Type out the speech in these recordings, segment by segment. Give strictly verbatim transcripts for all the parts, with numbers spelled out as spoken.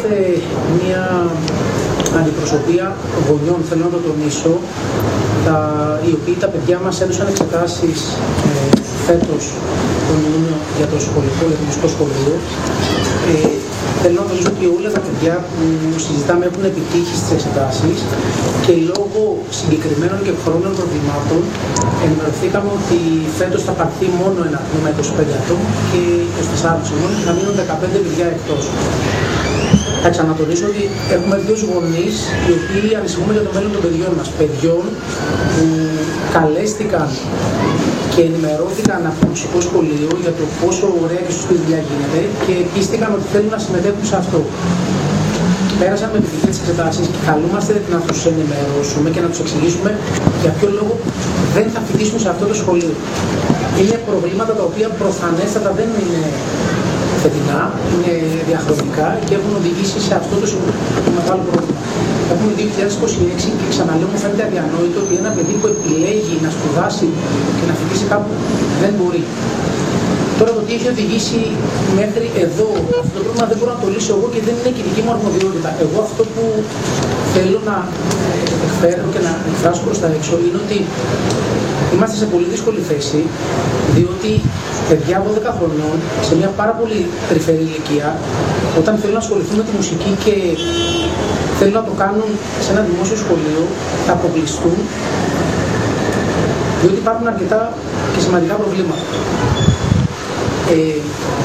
είμαστε μια αντιπροσωπεία γονιών, θέλω να το τονίσω, τα, οι οποίοι τα παιδιά μας έδωσαν εξετάσεις ε, φέτος τον Ιούνιο για το σχολικό, για το μουσικό σχολείο. Ε, θέλω να τονίσω ότι όλα τα παιδιά που συζητάμε έχουν επιτύχει στις εξετάσεις και λόγω συγκεκριμένων και χρόνων προβλημάτων ενημερωθήκαμε ότι φέτος θα πάρθει μόνο ένα τμήμα είκοσι πέντε ατόμων και είκοσι τέσσερα ατόμων και θα μείνουν δεκαπέντε παιδιά εκτός. Θα ξανατονίσω ότι έχουμε δύο γονείς οι οποίοι ανησυχούμε για το μέλλον των παιδιών μας. Παιδιών που καλέστηκαν και ενημερώθηκαν από το μουσικό σχολείο για το πόσο ωραία και σωστή δουλειά γίνεται και πίστηκαν ότι θέλουν να συμμετέχουν σε αυτό. Πέρασαν με επιτυχία τις εξετάσεις και καλούμαστε να τους ενημερώσουμε και να τους εξηγήσουμε για ποιο λόγο δεν θα φοιτήσουν σε αυτό το σχολείο. Είναι προβλήματα τα οποία προφανέστατα δεν είναι φετινά, είναι διαχρονικά και έχουν οδηγήσει σε αυτό το, το μεγάλο πρόβλημα. Έχουμε δύο χιλιάδες είκοσι έξι και ξαναλέω μου φαίνεται αδιανόητο ότι ένα παιδί που επιλέγει να σπουδάσει και να φοιτήσει κάπου δεν μπορεί. Τώρα το τι έχει οδηγήσει μέχρι εδώ, αυτό το πρόβλημα δεν μπορώ να το λύσω εγώ και δεν είναι και η δική μου αρμοδιότητα. Εγώ αυτό που θέλω να εκφέρω και να εκφράσω προς τα έξω είναι ότι είμαστε σε πολύ δύσκολη θέση, διότι παιδιά δώδεκα χρονών, σε μια πάρα πολύ τρυφερή ηλικία, όταν θέλουν να ασχοληθούν με τη μουσική και θέλουν να το κάνουν σε ένα δημόσιο σχολείο, θα αποκλειστούν, διότι υπάρχουν αρκετά και σημαντικά προβλήματα. Ε,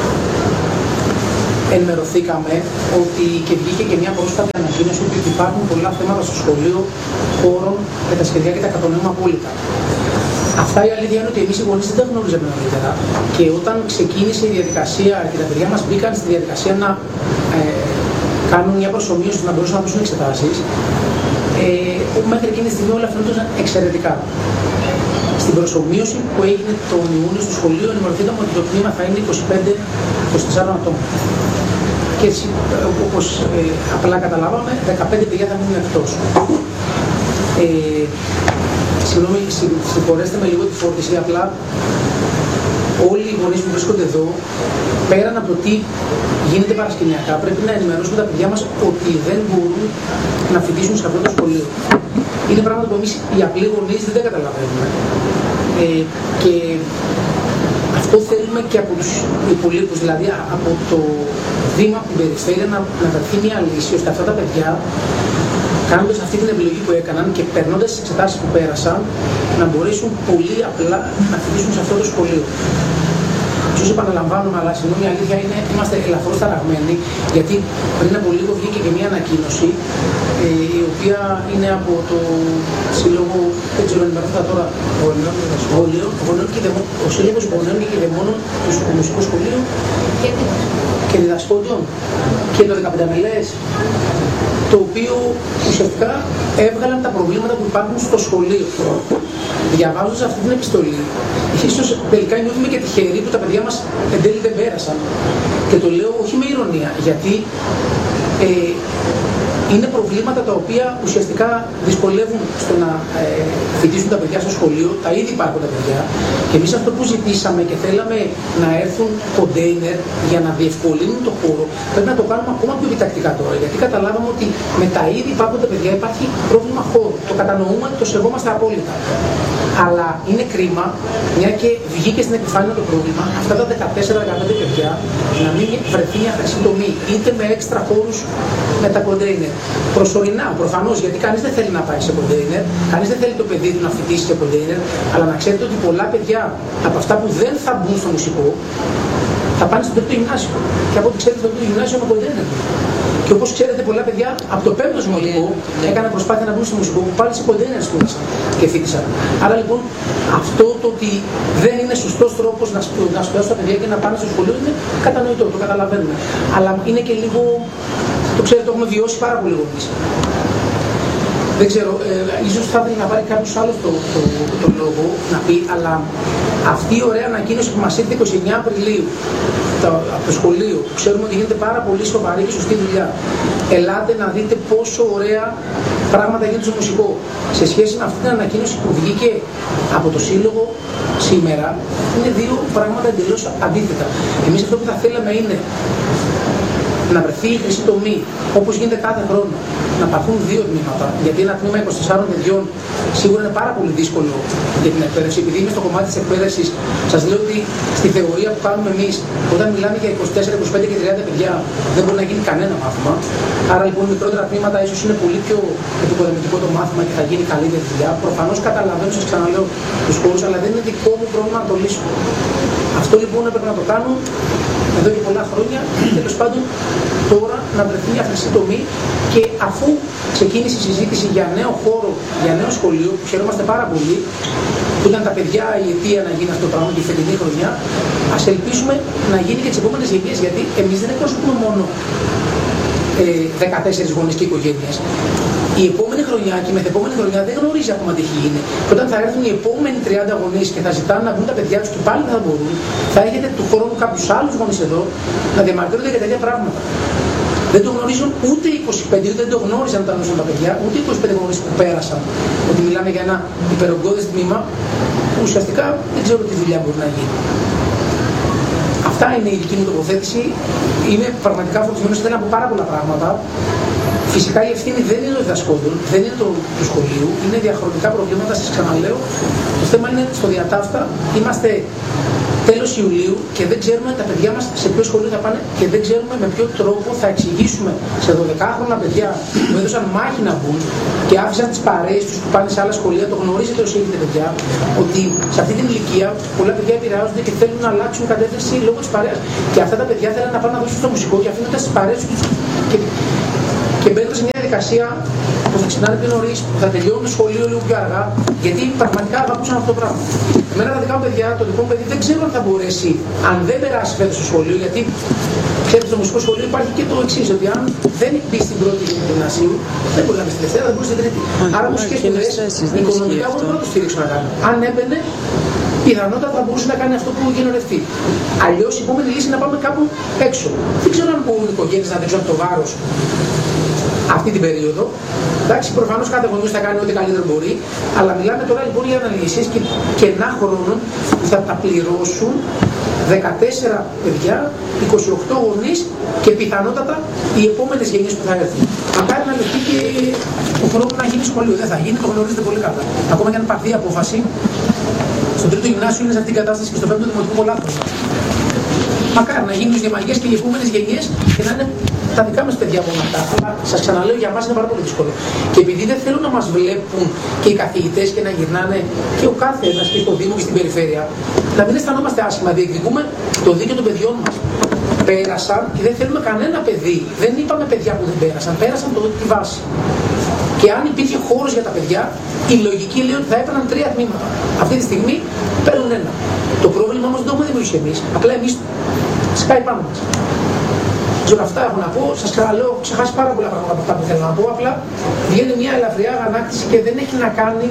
ενημερωθήκαμε ότι και βγήκε και μια πρόσφατη ανακοίνωση ότι υπάρχουν πολλά θέματα στο σχολείο, χώρων και τα σχεδιά και τα κατανοούμε απόλυτα. Αυτά η αλήθεια είναι ότι εμείς οι γονείς δεν τα γνωρίζαμε νωρίτερα και όταν ξεκίνησε η διαδικασία και τα παιδιά μας μπήκαν στη διαδικασία να ε, κάνουν μια προσομοίωση να μπορούσαν να δώσουν εξετάσεις, ε, μέχρι εκείνη τη στιγμή όλα φαίνονταν εξαιρετικά. Στην προσομοίωση που έγινε τον Ιούνιο στο σχολείο ενημερωθήκαμε ότι το τμήμα θα είναι είκοσι πέντε είκοσι τέσσερα ατόμων. Και έτσι, όπως ε, απλά καταλάβαμε, δεκαπέντε παιδιά θα μείνουν εκτός. Ε, Συγγνώμη, συγχωρέστε με λίγο τη φόρτιση, απλά όλοι οι γονείς που βρίσκονται εδώ, πέραν από το τι γίνεται παρασκηνιακά, πρέπει να ενημερώσουμε τα παιδιά μας ότι δεν μπορούν να φοιτήσουν σε αυτό το σχολείο. Είναι πράγματα που εμείς οι απλοί γονείς δεν τα καταλαβαίνουμε. Ε, και αυτό θέλουμε και από τους υπολείπους, δηλαδή από το Δήμα, από την περιφέρεια, να, να βρεθεί μια λύση ώστε αυτά τα παιδιά, κάνοντας αυτή την επιλογή που έκαναν και περνώντας τις εξετάσεις που πέρασαν, να μπορέσουν πολύ απλά να φοιτήσουν σε αυτό το σχολείο. Ίσως επαναλαμβάνουμε, αλλά συγγνώμη, η αλήθεια είναι είμαστε ελαφρώς ταραγμένοι, γιατί πριν από λίγο βγήκε και μια ανακοίνωση, ε, η οποία είναι από το Σύλλογο, δεν ξέρω αν ενημερώθηκα τώρα, ο Σύλλογος Γονέων και Κηδεμόνων του Μουσικού Σχολείου και διδασκόντων και το δεκαπέντε μελές, το οποίο ουσιαστικά έβγαλαν τα προβλήματα που υπάρχουν στο σχολείο. Διαβάζοντας αυτή την επιστολή, ίσως τελικά νιώθουμε και τυχεροί που τα παιδιά μας εν τέλει δεν πέρασαν. Και το λέω όχι με ηρωνία, γιατί ε, είναι προβλήματα τα οποία ουσιαστικά δυσκολεύουν στο να ε, φοιτήσουν τα παιδιά στο σχολείο, τα ήδη υπάρχοντα παιδιά. Και εμείς αυτό που ζητήσαμε και θέλαμε να έρθουν κοντέινερ για να διευκολύνουν το χώρο, πρέπει να το κάνουμε ακόμα πιο επιτακτικά τώρα. Γιατί καταλάβαμε ότι με τα ήδη υπάρχοντα παιδιά υπάρχει πρόβλημα χώρου. Το κατανοούμε, το σεβόμαστε απόλυτα. Αλλά είναι κρίμα, μια και βγήκε στην επιφάνεια το πρόβλημα, αυτά τα δεκατέσσερα δεκαπέντε παιδιά να μην βρεθεί μια χρυσή τομή, είτε με έξτρα χώρους με τα κοντέινερ. Προσωρινά, προφανώς, γιατί κανείς δεν θέλει να πάει σε κοντέινερ, κανείς δεν θέλει το παιδί του να φοιτήσει σε κοντέινερ, αλλά να ξέρετε ότι πολλά παιδιά από αυτά που δεν θα μπουν στο μουσικό θα πάνε στο τρίτο γυμνάσιο. Και από ό,τι ξέρετε, το τρίτο γυμνάσιο είναι κοντέινερ. Και όπως ξέρετε, πολλά παιδιά από το πέμπτο δημοτικό έκαναν προσπάθεια να μπουν στο μουσικό που πάλι σε κοντέινερ σπούδασαν και φοιτήσαν. Άρα λοιπόν, αυτό το ότι δεν είναι σωστός τρόπος να, σπου, να σπουδάσουν τα παιδιά και να πάνε στο σχολείο είναι κατανοητό, το καταλαβαίνουμε. Αλλά είναι και λίγο, το ξέρετε, το έχουμε βιώσει πάρα πολύ γονείς. Δεν ξέρω, ε, ίσως θα ήθελε να πάρει κάποιος άλλος το, το, το, το λόγο να πει, αλλά αυτή η ωραία ανακοίνωση που μας ήρθε είκοσι εννέα Απριλίου το, από το σχολείο, που ξέρουμε ότι γίνεται πάρα πολύ σοβαρή και σωστή δουλειά. Ελάτε να δείτε πόσο ωραία πράγματα γίνονται στο μουσικό. Σε σχέση με αυτή την ανακοίνωση που βγήκε από το Σύλλογο σήμερα, είναι δύο πράγματα εντελώς αντίθετα. Εμείς αυτό που θα θέλαμε είναι να βρεθεί η χρυσή τομή, όπως γίνεται κάθε χρόνο, να υπάρχουν δύο τμήματα, γιατί ένα τμήμα είκοσι τεσσάρων παιδιών σίγουρα είναι πάρα πολύ δύσκολο για την εκπαίδευση. Επειδή είμαι στο κομμάτι της εκπαίδευσης, σας λέω ότι στη θεωρία που κάνουμε εμείς, όταν μιλάμε για είκοσι τέσσερα, είκοσι πέντε και τριάντα παιδιά, δεν μπορεί να γίνει κανένα μάθημα. Άρα λοιπόν μικρότερα τμήματα ίσως είναι πολύ πιο επικοδομητικό το μάθημα και θα γίνει καλύτερη δουλειά. Προφανώς καταλαβαίνω, σας ξαναλέω, τους χώρους, αλλά δεν είναι δικό μου πρόβλημα να το λύσω. Αυτό λοιπόν έπρεπε να το κάνω εδώ και πολλά χρόνια. Τέλος πάντων, τώρα να βρεθεί μια χρυσή τομή και αφού ξεκίνησε η συζήτηση για νέο χώρο, για νέο σχολείο, που χαιρόμαστε πάρα πολύ, που ήταν τα παιδιά η αιτία να γίνει αυτό το πράγμα και η φετινή χρονιά, ας ελπίσουμε να γίνει και τις επόμενες γενιές, γιατί εμείς δεν εκπροσωπούμε μόνο ε, δεκατέσσερις γονείς και οικογένειες. Η επόμενη χρονιά και η μεθεπόμενη χρονιά δεν γνωρίζει ακόμα τι έχει γίνει. Και όταν θα έρθουν οι επόμενοι τριάντα γονείς και θα ζητάνε να βγουν τα παιδιά τους και πάλι δεν θα μπορούν, θα έχετε του χρόνου κάποιους άλλους γονείς εδώ να διαμαρτύρονται για τέτοια πράγματα. Δεν το γνωρίζουν ούτε οι είκοσι πέντε, ούτε δεν το γνώριζαν όταν ήσουν τα παιδιά, ούτε οι είκοσι πέντε γονείς που πέρασαν. Ότι μιλάμε για ένα υπερογκώδες τμήμα που ουσιαστικά δεν ξέρω τι δουλειά μπορεί να γίνει. Αυτά είναι η δική μου τοποθέτηση. Είμαι πραγματικά φορτισμένος, θέλω να πω πάρα πολλά πράγματα. Φυσικά η ευθύνη δεν είναι των διδασκόντων, δεν είναι το, του σχολείου, είναι διαχρονικά προβλήματα, σας ξαναλέω. Το θέμα είναι στο διατάφτα, είμαστε τέλος Ιουλίου και δεν ξέρουμε τα παιδιά μας σε ποιο σχολείο θα πάνε και δεν ξέρουμε με ποιο τρόπο θα εξηγήσουμε σε δωδεκάχρονα παιδιά που έδωσαν μάχη να μπουν και άφησαν τις παρέες τους που πάνε σε άλλα σχολεία. Το γνωρίζετε όσοι έχετε παιδιά, ότι σε αυτή την ηλικία πολλά παιδιά επηρεάζονται και θέλουν να αλλάξουν κατεύθυνση λόγω της παρέας. Και αυτά τα παιδιά θέλουν να πάνε να δώσουν στο μουσικό και αφήνοντας τις παρέες τους. Και... και μπαίνουν σε μια διαδικασία που θα ξεκινάνε πιο νωρίς, που θα τελειώνουν το σχολείο λίγο πιο αργά, γιατί πραγματικά αγαπούσαν αυτό το πράγμα. Εμένα τα δικά μου παιδιά, το δικό μου παιδί δεν ξέρω αν θα μπορέσει, αν δεν περάσει φέτος στο σχολείο, γιατί ξέρετε στο μουσικό σχολείο υπάρχει και το εξής, ότι αν δεν μπει στην πρώτη γυμνασίου, δεν μπορεί να μπει στη δευτέρα, δεν μπορεί στην τρίτη. Άρα μουσικές σπουδές οικονομικά μπορούμε να το στηρίξουμε να κάνουμε. Αν έμπαινε, πιθανότατα θα μπορούσε να κάνει αυτό που γενναιοδευτεί. Αλλιώς η επόμενη λύση είναι να πάμε κάπου έξω. Δεν ξέρω αν μπορούν οι οικογένειες να δείξουν το βάρος αυτή την περίοδο. Εντάξει, προφανώς κάθε γονιός θα κάνει ό,τι καλύτερο μπορεί, αλλά μιλάμε τώρα λοιπόν για αναλύσεις και κενά χρόνων που θα τα πληρώσουν δεκατέσσερα παιδιά, είκοσι οκτώ γονείς και πιθανότατα οι επόμενες γενιές που θα έρθουν. Μακάρι να λεφτεί και ο χρόνος να γίνει σχολείο. Δεν θα γίνει, το γνωρίζετε πολύ καλά. Ακόμα και αν πάρθει η απόφαση, στο τρίτο γυμνάσιο είναι σε αυτήν την κατάσταση και στο πέμπτο δημοτικό πολλά χρόνια. Μακάρι να γίνουν διαμαγές και οι επόμενες γενιές και να είναι τα δικά μας παιδιά μόνο αυτά. Αλλά σας ξαναλέω, για μας είναι πάρα πολύ δύσκολο. Και επειδή δεν θέλουν να μας βλέπουν και οι καθηγητές και να γυρνάνε και ο κάθε ένας και στο Δήμο και στην περιφέρεια, να μην αισθανόμαστε άσχημα, διεκδικούμε το δίκαιο των παιδιών μας. Πέρασαν και δεν θέλουμε κανένα παιδί. Δεν είπαμε παιδιά που δεν πέρασαν, πέρασαν το, τη βάση. Και αν υπήρχε χώρος για τα παιδιά, η λογική λέει ότι θα έπαιρναν τρία τμήματα. Αυτή τη στιγμή παίρνουν ένα. Το πρόβλημα όμως δεν το έχουμε δημιουργήσει εμείς. Απλά εμείς σκάει πάνω μας. Ξέρω, αυτά έχω να πω. Σας ξαναλέω, έχω ξεχάσει πάρα πολλά πράγματα από αυτά που θέλω να πω. Απλά βγαίνει μια ελαφριά αγανάκτηση και δεν έχει να κάνει.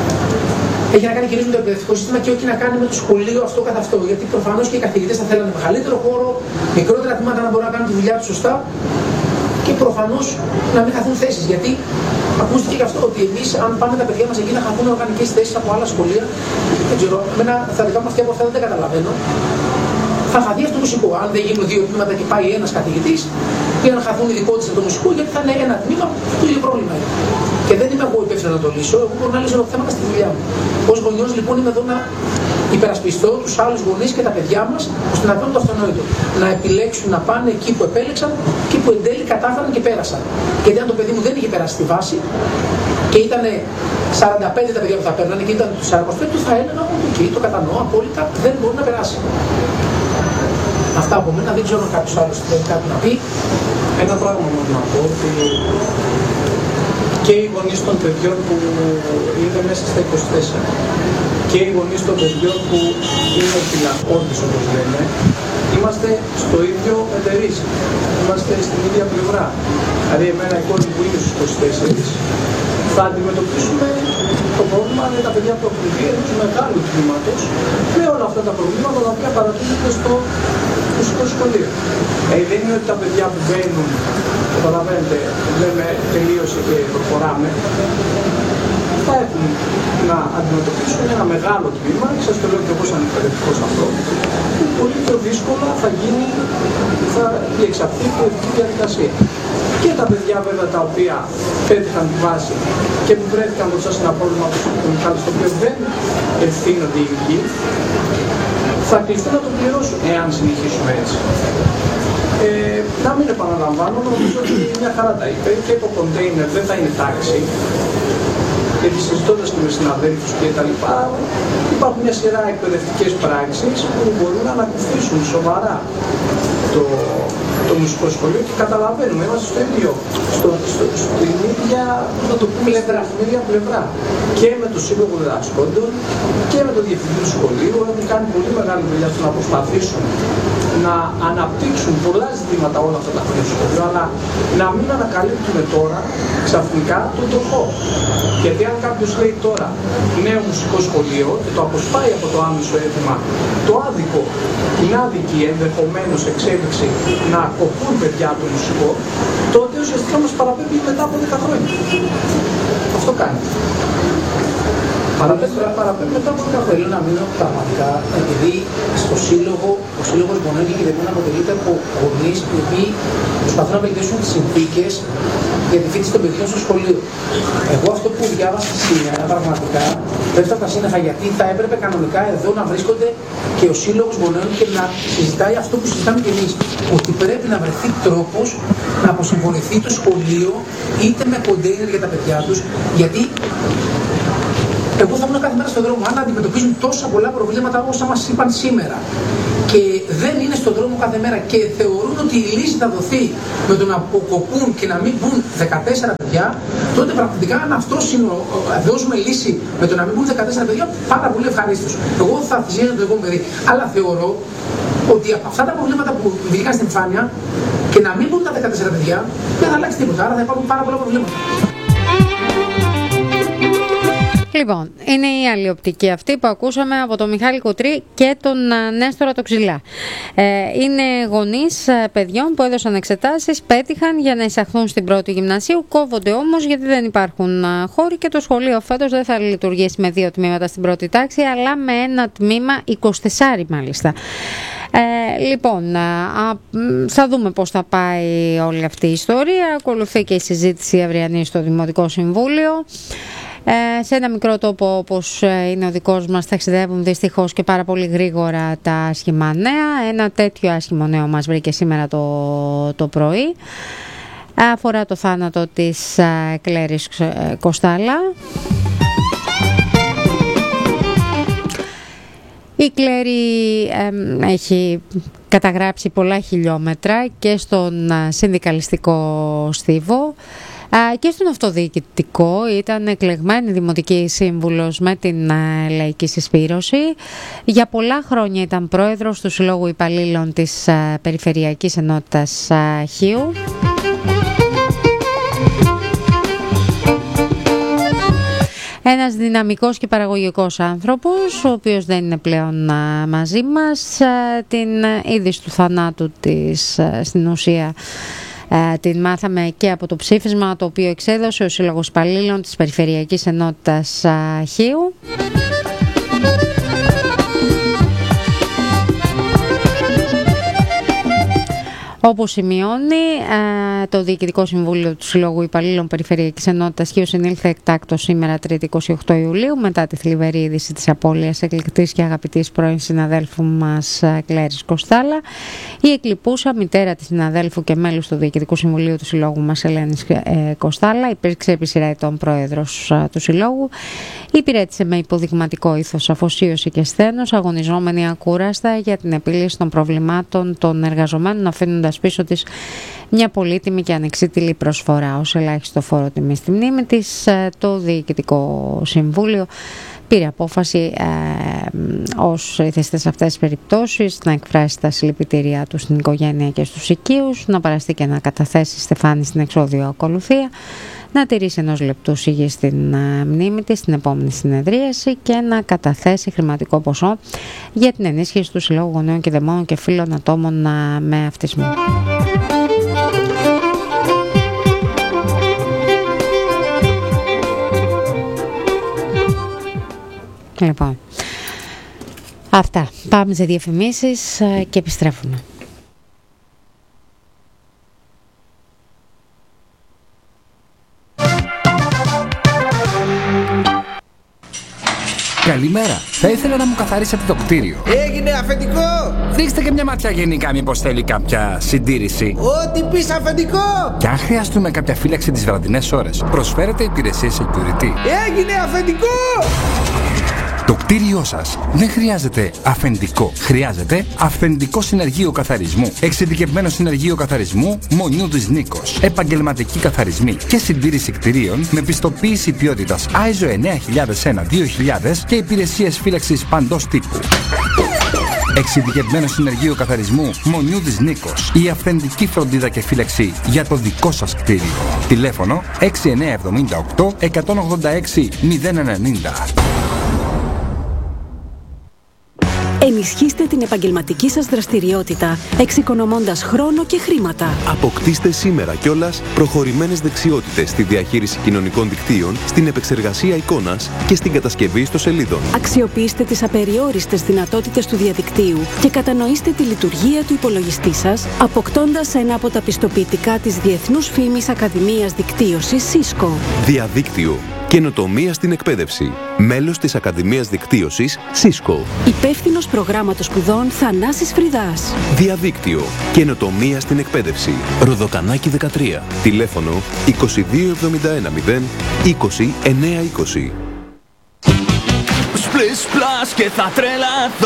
Έχει να κάνει κυρίως με το εκπαιδευτικό σύστημα και όχι να κάνει με το σχολείο αυτό καθ' αυτό. Γιατί προφανώς και οι καθηγητές θα θέλουν μεγαλύτερο χώρο, μικρότερα τμήματα να μπορούν να κάνουν τη δουλειά τους σωστά και προφανώς να μην χαθούν θέσεις. Γιατί ακούστηκε και αυτό ότι εμείς, αν πάμε τα παιδιά μας εκεί να χαθούν οργανικές θέσεις από άλλα σχολεία, δεν ξέρω, εμένα τα δικά μου αυτιά από αυτά δεν τα καταλαβαίνω. Θα χαθεί αυτό το μουσικό. Αν δεν γίνουν δύο τμήματα και πάει ένας καθηγητής, ή αν χαθούν ειδικότητες από το μουσικό, γιατί θα είναι ένα τμήμα, το ίδιο πρόβλημα είναι. Και δεν είμαι εγώ υπεύθυνο να το λύσω, εγώ μπορώ να λύσω το θέμα στη δουλειά μου. Ως γονιός λοιπόν είμαι εδώ να υπερασπιστώ τους άλλους γονείς και τα παιδιά μας, ώστε να κάνουν το αυτονόητο. Να επιλέξουν να πάνε εκεί που επέλεξαν και που εν τέλει κατάφεραν και πέρασαν. Γιατί αν το παιδί μου δεν είχε περάσει τη βάση και ήταν σαράντα πέντε τα παιδιά που θα παίρνανε και ήταν του σαράντα πέντε, θα έλεγα ότι το κατανοώ απόλυτα, δεν μπορεί να περάσει. Αυτά από μένα, δεν ξέρω αν κάποιος άλλος θέλει κάτι να πει. Ένα πράγμα μόνο να πω, ότι και οι γονείς των παιδιών που είναι μέσα στα είκοσι τέσσερα και οι γονείς των παιδιών που είναι φυλακώντες, όπως λένε, είμαστε στο ίδιο εταιρίσιο. Είμαστε στην ίδια πλευρά. Δηλαδή, εμένα η κόρη που είναι στους είκοσι τέσσερα θα αντιμετωπίσουμε το πρόβλημα με τα παιδιά που έχουν βγει ενός μεγάλου τμήματος με όλα αυτά τα προβλήματα τα οποία παρατηρούνται στο μουσικό σχολείο. Ε, δεν είναι ότι τα παιδιά που μπαίνουν, καταλαβαίνετε, λέμε τελείωσε και προχωράμε. Θα έχουν να αντιμετωπίσουν ένα μεγάλο τμήμα, και σας το λέω και εγώ σαν εκπαιδευτικός αυτό, που πολύ πιο δύσκολα θα γίνει, θα διεξαχθεί η πολιτική διαδικασία. Και τα παιδιά βέβαια τα οποία πέτυχαν τη βάση και που βρέθηκαν μπροστά σε ένα πρόβλημα όπως το Μιχάλης, το οποίο δεν ευθύνονται οι ίδιοι, θα κληθούν να το πληρώσουν εάν συνεχίσουμε έτσι. Ε, να μην επαναλαμβάνω, νομίζω ότι μια χαρά τα είπε και το κοντέινερ δεν θα είναι τάξη. Γιατί συζητώντας και με συναδέλφους και τα λοιπά, υπάρχουν μια σειρά εκπαιδευτικές πράξεις που μπορούν να ανακουφίσουν σοβαρά το, το μουσικό σχολείο και καταλαβαίνουμε, είμαστε στο ίδιο, στο, στο, στην ίδια, να το πούμε, πλευρά, στην ίδια πλευρά. Και με το Σύλλογο Διδασκόντων και με το Διευθυντή του Σχολείου έχουν κάνει πολύ μεγάλη δουλειά στο να προσπαθήσουν να αναπτύξουν πολλά ζητήματα όλα αυτά τα χρόνια στο σχολείο, αλλά να μην ανακαλύπτουμε τώρα ξαφνικά τον τροχό. Γιατί αν κάποιος λέει τώρα νέο μουσικό σχολείο και το αποσπάει από το άμεσο αίτημα το άδικο, την άδικη ενδεχομένως εξέλιξη να κοπούν παιδιά από το μουσικό, τότε ουσιαστικά μας παραπέμπει μετά από δέκα χρόνια. Αυτό κάνει. Παραπέμπει μετά από δέκα χρόνια. Θέλω να μείνω πραγματικά, επειδή στο σύλλογο, ο Σύλλογος Γονέων και Κυδεμόνων αποτελείται από γονείς οι οποίοι προσπαθούν να βελτιώσουν τις συνθήκες για τη φοιτηση των παιδιών στο σχολείο. Εγώ αυτό που διάβασα σήμερα πραγματικά πέφτω από τα σύννεφα, γιατί θα έπρεπε κανονικά εδώ να βρίσκονται και ο Σύλλογος Γονέων και να συζητάει αυτό που συζητάμε κι εμείς. Ότι πρέπει να βρεθεί τρόπος να αποσυμφορηθεί το σχολείο είτε με κοντέινερ για τα παιδιά τους, γιατί εγώ θα ήμουν κάθε μέρα στον δρόμο. Αν αντιμετωπίζουν τόσα πολλά προβλήματα όσα μας είπαν σήμερα και δεν είναι στον δρόμο κάθε μέρα και θεωρούν ότι η λύση θα δοθεί με το να αποκοπούν και να μην μπουν δεκατέσσερα παιδιά, τότε πραγματικά αν αυτό δώσουμε λύση με το να μην μπουν δεκατέσσερα παιδιά, πάρα πολύ ευχαρίστως. Εγώ θα θυσιάζω το εγώ μερί. Αλλά θεωρώ ότι από αυτά τα προβλήματα που βγήκαν στην επιφάνεια και να μην μπουν τα δεκατέσσερα παιδιά, δεν θα αλλάξει τίποτα. Άρα θα υπάρχουν πάρα πολλά προβλήματα. Λοιπόν, είναι η άλλη οπτική αυτή που ακούσαμε από τον Μιχάλη Κοτρή και τον Νέστορα το Ξυλά. Ε, είναι γονείς παιδιών που έδωσαν εξετάσεις, πέτυχαν για να εισαχθούν στην πρώτη γυμνασίου, κόβονται όμως γιατί δεν υπάρχουν χώροι και το σχολείο φέτος δεν θα λειτουργήσει με δύο τμήματα στην πρώτη τάξη, αλλά με ένα τμήμα είκοσι τέσσερα μάλιστα. Ε, λοιπόν, α, θα δούμε πώς θα πάει όλη αυτή η ιστορία. Ακολουθεί και η συζήτηση αυριανή στο Δημοτικό Συμβούλιο. Ε, σε ένα μικρό τόπο όπως είναι ο δικός μας ταξιδεύουν δυστυχώς και πάρα πολύ γρήγορα τα άσχημα νέα. Ένα τέτοιο άσχημο νέο μας βρήκε σήμερα το, το πρωί. Αφορά το θάνατο της ε, Κλέρης ε, Κοστάλα. Η Κλέρη ε, έχει καταγράψει πολλά χιλιόμετρα και στον ε, συνδικαλιστικό στίβο και στον αυτοδιοικητικό. Ήταν εκλεγμένη δημοτική σύμβουλος με την Λαϊκή Συσπήρωση. Για πολλά χρόνια ήταν πρόεδρος του Συλλόγου Υπαλλήλων της Περιφερειακής Ενότητας Χίου. Ένας δυναμικός και παραγωγικός άνθρωπος, ο οποίος δεν είναι πλέον μαζί μας. Την είδηση του θανάτου της στην ουσία Uh, την μάθαμε και από το ψήφισμα το οποίο εξέδωσε ο Σύλλογος Υπαλλήλων της Περιφερειακής Ενότητας uh, Χίου. Όπως σημειώνει, το Διοικητικό Συμβούλιο του Συλλόγου Υπαλλήλων Περιφερειακής Ενότητας Χίου συνήλθε εκτάκτως σήμερα τρίτη εικοστή ογδόη Ιουλίου μετά τη θλιβερή είδηση της απώλειας εκλεκτής και αγαπητής πρώην συναδέλφου μας Κλέρης Κοστάλα. Η εκλειπούσα μητέρα της συναδέλφου και μέλους του Διοικητικού Συμβουλίου του Συλλόγου μας Ελένης Κοστάλα υπήρξε επί σειρά ετών πρόεδρος του Συλλόγου. Υπηρέτησε με υποδειγματικό ήθος, αφοσίωση και σθένος, αγωνιζόμενη ακούραστα για την επίλυση των προβλημάτων των εργαζομένων, αφήνοντας πίσω της μια πολύτιμη και ανεξίτηλη προσφορά. Ως ελάχιστο φόρο τιμή στη μνήμη της, το Διοικητικό Συμβούλιο πήρε απόφαση ε, ως ήθεστε σε αυτές τις περιπτώσεις να εκφράσει τα συλληπιτήριά του στην οικογένεια και στους οικείους, να παραστεί και να καταθέσει στεφάνι στην εξώδιο ακολουθία, να τηρήσει ενός λεπτού σιγή στην uh, μνήμη της στην επόμενη συνεδρίαση και να καταθέσει χρηματικό ποσό για την ενίσχυση του Συλλόγου Γονέων και Δαιμόνων και Φίλων Ατόμων uh, με αυτισμό. Λοιπόν, Αυτά. Πάμε σε διαφημίσεις και επιστρέφουμε. Καλημέρα. Θα ήθελα να μου καθαρίσετε το κτίριο. Έγινε αφεντικό! Ρίξτε και μια ματιά γενικά, μήπως θέλει κάποια συντήρηση. Ό,τι πεις αφεντικό! Και αν χρειαστούμε κάποια φύλαξη τις βραδινές ώρες, προσφέρετε υπηρεσίες security. Έγινε αφεντικό! Το κτίριό σας δεν χρειάζεται αφεντικό. Χρειάζεται αυθεντικό συνεργείο καθαρισμού. Εξειδικευμένο συνεργείο καθαρισμού Μονιούδης Νίκος. Επαγγελματικοί καθαρισμοί και συντήρηση κτιρίων με πιστοποίηση ποιότητας άι ες ο εννιά χιλιάδες ένα δύο χιλιάδες και υπηρεσίες φύλαξης παντός τύπου. Εξειδικευμένο συνεργείο καθαρισμού Μονιούδης Νίκος. Η αυθεντική φροντίδα και φύλαξη για το δικό σας κτίριο. Τηλέφωνο έξι εννιά εβδομήντα οκτώ εκατόν ογδόντα έξι μηδέν ενενήντα. Ενισχύστε την επαγγελματική σας δραστηριότητα, εξοικονομώντας χρόνο και χρήματα. Αποκτήστε σήμερα κιόλας προχωρημένες δεξιότητες στη διαχείριση κοινωνικών δικτύων, στην επεξεργασία εικόνας και στην κατασκευή ιστοσελίδων. Αξιοποιήστε τις απεριόριστες δυνατότητες του διαδικτύου και κατανοήστε τη λειτουργία του υπολογιστή σας, αποκτώντας ένα από τα πιστοποιητικά της Διεθνούς Φήμης Ακαδημίας Δικτύωσης Cisco. Διαδίκτυο. Καινοτομία στην εκπαίδευση. Μέλος της Ακαδημίας Δικτύωσης Cisco. Υπεύθυνος προγράμματος σπουδών Θανάσης Φρυδάς. Διαδίκτυο. Καινοτομία στην εκπαίδευση. Ροδοκανάκι δεκατρία. Τηλέφωνο είκοσι δύο εβδομήντα ένα μηδέν είκοσι εννιακόσια είκοσι. Plus plus και θα τρελαθώ.